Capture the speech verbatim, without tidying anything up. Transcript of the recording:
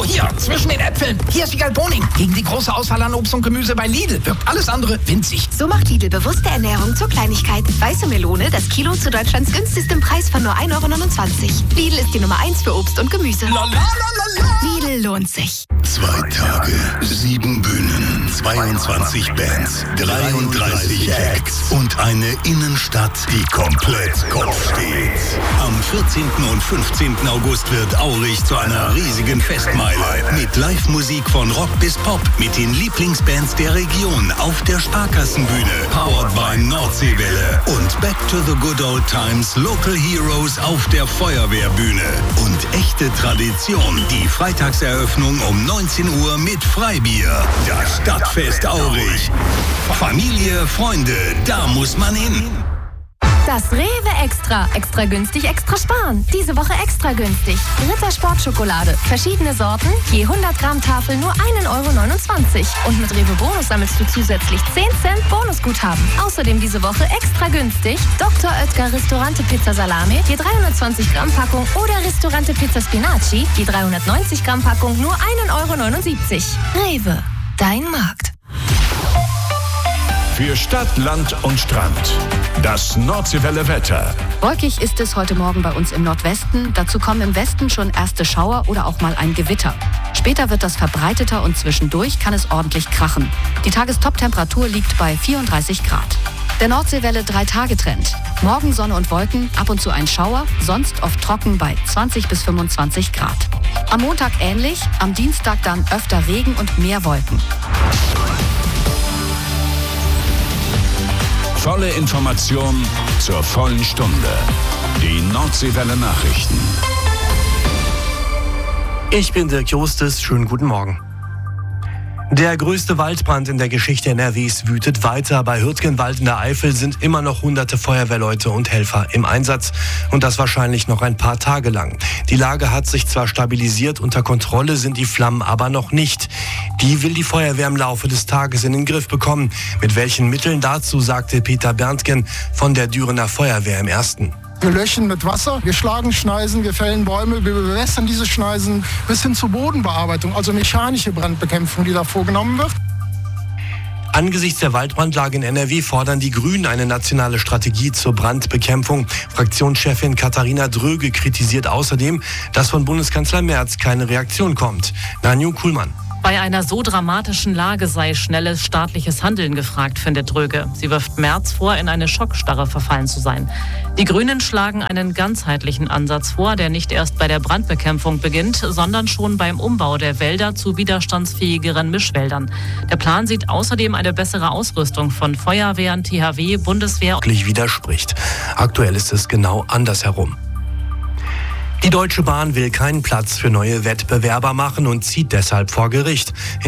Oh, hier, zwischen den Äpfeln. Hier ist die Galboning. Gegen die große Auswahl an Obst und Gemüse bei Lidl wirkt alles andere winzig. So macht Lidl bewusste Ernährung zur Kleinigkeit. Weiße Melone, das Kilo zu Deutschlands günstigstem Preis von nur ein Euro neunundzwanzig. Lidl ist die Nummer eins für Obst und Gemüse. Lidl lohnt sich. Zwei Tage, sieben Bühnen, zweiundzwanzig Bands, dreiunddreißig Acts und eine Innenstadt, die komplett Kopf steht. Am vierzehnten und fünfzehnten August wird Aurich zu einer riesigen Festmeile mit Live-Musik von Rock bis Pop mit den Lieblingsbands der Region auf der Sparkassenbühne, powered by Nordseewelle und Back to the Good Old Times Local Heroes auf der Feuerwehrbühne. Und echte Tradition, die Freitagseröffnung um neunzehn Uhr mit Freibier. Das Stadtfest Aurich. Familie, Freunde, da muss man hin. Das Rewe Extra. Extra günstig, extra sparen. Diese Woche extra günstig. Ritter Sportschokolade. Verschiedene Sorten. Je hundert Gramm Tafel nur ein Euro neunundzwanzig. Und mit Rewe Bonus sammelst du zusätzlich zehn Cent Bonusguthaben. Außerdem diese Woche extra günstig. Doktor Oetker Ristorante Pizza Salami. Je dreihundertzwanzig Gramm Packung. Oder Ristorante Pizza Spinaci. Je dreihundertneunzig Gramm Packung nur ein Euro neunundsiebzig. Rewe. Dein Markt. Für Stadt, Land und Strand. Das Nordseewelle Wetter. Wolkig ist es heute Morgen bei uns im Nordwesten. Dazu kommen im Westen schon erste Schauer oder auch mal ein Gewitter. Später wird das verbreiteter und zwischendurch kann es ordentlich krachen. Die Tagestoptemperatur liegt bei vierunddreißig Grad. Der Nordseewelle drei-Tage-Trend. Morgen Sonne und Wolken, ab und zu ein Schauer, sonst oft trocken bei zwanzig bis fünfundzwanzig Grad. Am Montag ähnlich, am Dienstag dann öfter Regen und mehr Wolken. Volle Information zur vollen Stunde. Die Nordseewelle Nachrichten. Ich bin Dirk Jostes. Schönen guten Morgen. Der größte Waldbrand in der Geschichte N R Ws wütet weiter. Bei Hürtgenwald in der Eifel sind immer noch hunderte Feuerwehrleute und Helfer im Einsatz. Und das wahrscheinlich noch ein paar Tage lang. Die Lage hat sich zwar stabilisiert, unter Kontrolle sind die Flammen aber noch nicht. Die will die Feuerwehr im Laufe des Tages in den Griff bekommen. Mit welchen Mitteln dazu, sagte Peter Berntgen von der Dürener Feuerwehr im Ersten. Wir löschen mit Wasser, wir schlagen Schneisen, wir fällen Bäume, wir bewässern diese Schneisen bis hin zur Bodenbearbeitung, also mechanische Brandbekämpfung, die da vorgenommen wird. Angesichts der Waldbrandlage in N R W fordern die Grünen eine nationale Strategie zur Brandbekämpfung. Fraktionschefin Katharina Dröge kritisiert außerdem, dass von Bundeskanzler Merz keine Reaktion kommt. Nanju Kuhlmann. Bei einer so dramatischen Lage sei schnelles staatliches Handeln gefragt, findet Dröge. Sie wirft Merz vor, in eine Schockstarre verfallen zu sein. Die Grünen schlagen einen ganzheitlichen Ansatz vor, der nicht erst bei der Brandbekämpfung beginnt, sondern schon beim Umbau der Wälder zu widerstandsfähigeren Mischwäldern. Der Plan sieht außerdem eine bessere Ausrüstung von Feuerwehren, T H W, Bundeswehr. Widerspricht. Aktuell ist es genau andersherum. Die Deutsche Bahn will keinen Platz für neue Wettbewerber machen und zieht deshalb vor Gericht.